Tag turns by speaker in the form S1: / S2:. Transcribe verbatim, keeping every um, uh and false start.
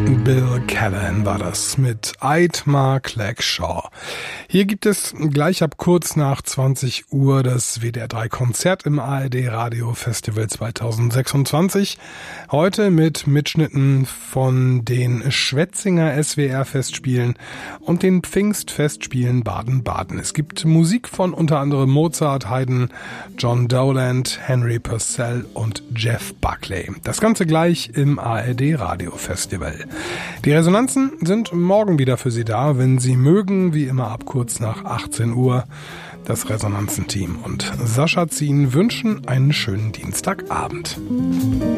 S1: Bill Callahan war das mit Eidmar Cleggshaw. Hier gibt es gleich ab kurz nach zwanzig Uhr das W D R drei Konzert im A R D Radio Festival zweitausendsechsundzwanzig. Heute mit Mitschnitten von den Schwetzinger S W R Festspielen und den Pfingstfestspielen Baden-Baden. Es gibt Musik von unter anderem Mozart, Haydn, John Dowland, Henry Purcell und Jeff Buckley. Das Ganze gleich im A R D Radio Festival. Die Resonanzen sind morgen wieder für Sie da, wenn Sie mögen, wie immer ab kurz nach achtzehn Uhr. Das Resonanzenteam und Sascha Zien wünschen einen schönen Dienstagabend.